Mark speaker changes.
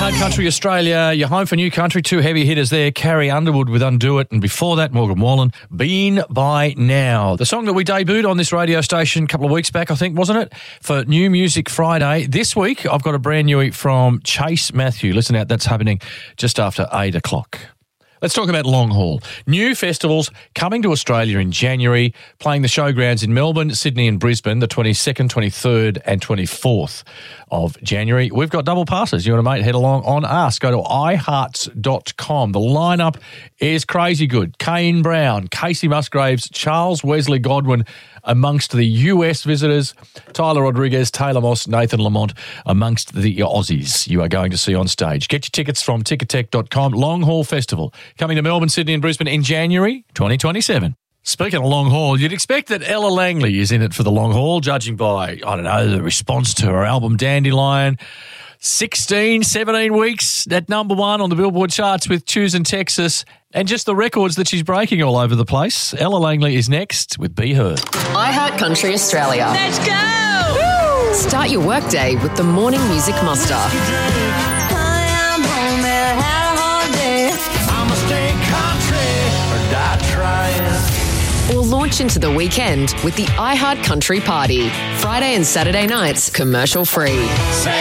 Speaker 1: iHeart Country Australia, you're home for New Country. Two heavy hitters there, Carrie Underwood with Undo It, and before that, Morgan Wallen, Been By Now. The song that we debuted on this radio station a couple of weeks back, I think, wasn't it? For New Music Friday. This week, I've got a brand newie from Chase Matthew. Listen out, that's happening just after 8 o'clock. Let's talk about Long Haul. New festivals coming to Australia in January, playing the showgrounds in Melbourne, Sydney and Brisbane, the 22nd, 23rd and 24th of January. We've got double passes. You want to, mate, head along on us. Go to iHearts.com. The lineup is crazy good. Kane Brown, Casey Musgraves, Charles Wesley Godwin amongst the US visitors, Tyler Rodriguez, Taylor Moss, Nathan Lamont amongst the Aussies you are going to see on stage. Get your tickets from tickettech.com. Long Haul Festival coming to Melbourne, Sydney and Brisbane in January 2027. Speaking of long haul, you'd expect that Ella Langley is in it for the long haul, judging by, I don't know, the response to her album Dandelion. 17 weeks at number one on the Billboard charts with Choosing Texas, and just the records that she's breaking all over the place. Ella Langley is next with Be Her.
Speaker 2: iHeart Country Australia.
Speaker 3: Let's go! Woo!
Speaker 2: Start your workday with the Morning Music Muster.
Speaker 3: I am home and had a hard day. I'ma stay country or die trying.
Speaker 2: Or launch into the weekend with the iHeart Country Party. Friday and Saturday nights, commercial free.